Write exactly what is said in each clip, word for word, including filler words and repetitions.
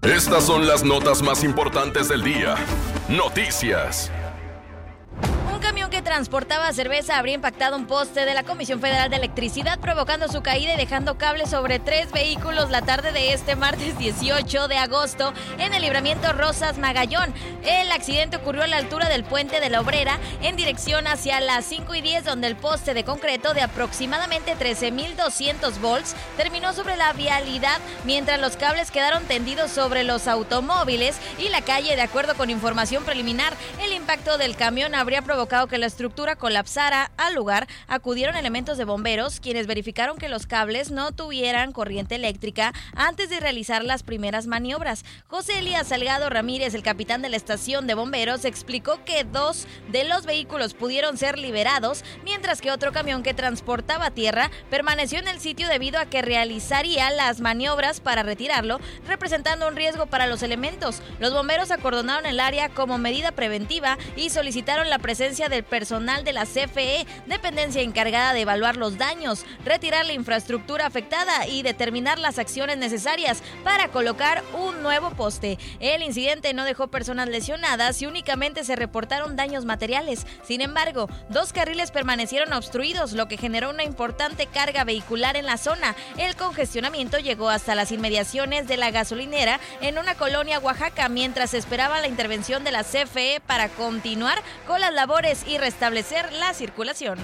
Estas son las notas más importantes del día. Noticias. Un camión que transportaba cerveza habría impactado un poste de la Comisión Federal de Electricidad, provocando su caída y dejando cables sobre tres vehículos la tarde de este martes dieciocho de agosto en el libramiento Rosas Magallón. El accidente ocurrió a la altura del puente de la Obrera en dirección hacia las cinco y diez, donde el poste de concreto de aproximadamente trece mil doscientos volts terminó sobre la vialidad, mientras los cables quedaron tendidos sobre los automóviles y la calle. De acuerdo con información preliminar, el impacto del camión habría provocado que la estructura colapsara. Al lugar acudieron elementos de bomberos, quienes verificaron que los cables no tuvieran corriente eléctrica antes de realizar las primeras maniobras. José Elías Salgado Ramírez, el capitán de la estación de bomberos, explicó que dos de los vehículos pudieron ser liberados, mientras que otro camión que transportaba tierra permaneció en el sitio debido a que realizaría las maniobras para retirarlo, representando un riesgo para los elementos. Los bomberos acordonaron el área como medida preventiva y solicitaron la presencia del personal de la C F E, dependencia encargada de evaluar los daños, retirar la infraestructura afectada y determinar las acciones necesarias para colocar un nuevo poste. El incidente no dejó personas lesionadas y únicamente se reportaron daños materiales. Sin embargo, dos carriles permanecieron obstruidos, lo que generó una importante carga vehicular en la zona. El congestionamiento llegó hasta las inmediaciones de la gasolinera en una colonia Oaxaca, mientras se esperaba la intervención de la C F E para continuar con las labores y restablecer la circulación.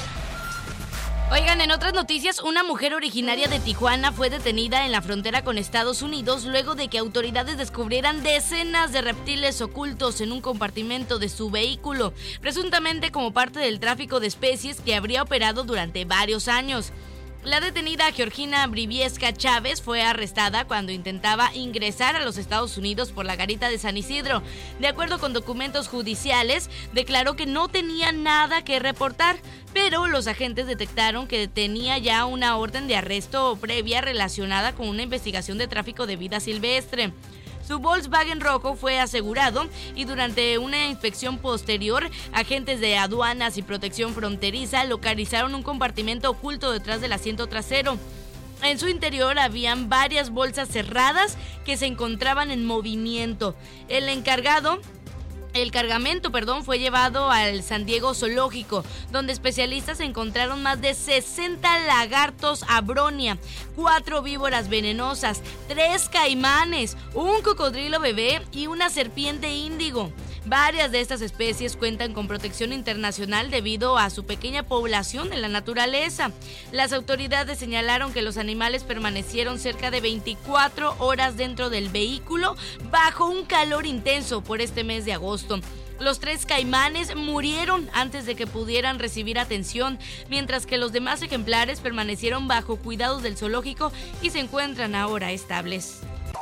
Oigan, en otras noticias, una mujer originaria de Tijuana fue detenida en la frontera con Estados Unidos luego de que autoridades descubrieran decenas de reptiles ocultos en un compartimento de su vehículo, presuntamente como parte del tráfico de especies que habría operado durante varios años. La detenida Georgina Briviesca Chávez fue arrestada cuando intentaba ingresar a los Estados Unidos por la garita de San Isidro. De acuerdo con documentos judiciales, declaró que no tenía nada que reportar, pero los agentes detectaron que tenía ya una orden de arresto previa relacionada con una investigación de tráfico de vida silvestre. Su Volkswagen rojo fue asegurado y durante una inspección posterior, agentes de aduanas y protección fronteriza localizaron un compartimento oculto detrás del asiento trasero. En su interior habían varias bolsas cerradas que se encontraban en movimiento. El encargado... El cargamento, perdón, fue llevado al San Diego Zoológico, donde especialistas encontraron más de sesenta lagartos abronia, cuatro víboras venenosas, tres caimanes, un cocodrilo bebé y una serpiente índigo. Varias de estas especies cuentan con protección internacional debido a su pequeña población en la naturaleza. Las autoridades señalaron que los animales permanecieron cerca de veinticuatro horas dentro del vehículo bajo un calor intenso por este mes de agosto. Los tres caimanes murieron antes de que pudieran recibir atención, mientras que los demás ejemplares permanecieron bajo cuidados del zoológico y se encuentran ahora estables.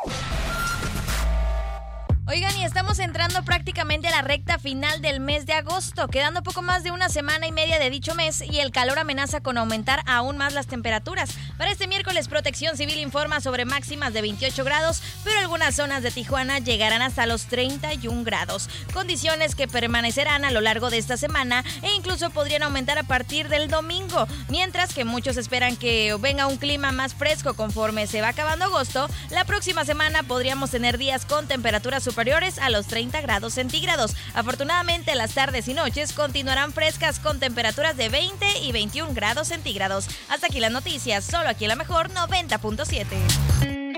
Oigan, y estamos entrando prácticamente a la recta final del mes de agosto, quedando poco más de una semana y media de dicho mes y el calor amenaza con aumentar aún más las temperaturas. Para este miércoles, Protección Civil informa sobre máximas de veintiocho grados, pero algunas zonas de Tijuana llegarán hasta los treinta y un grados, condiciones que permanecerán a lo largo de esta semana e incluso podrían aumentar a partir del domingo, mientras que muchos esperan que venga un clima más fresco conforme se va acabando agosto. La próxima semana podríamos tener días con temperaturas superiores a los treinta grados centígrados. Afortunadamente, las tardes y noches continuarán frescas con temperaturas de veinte y veintiún grados centígrados. Hasta aquí las noticias, solo aquí en La Mejor noventa punto siete.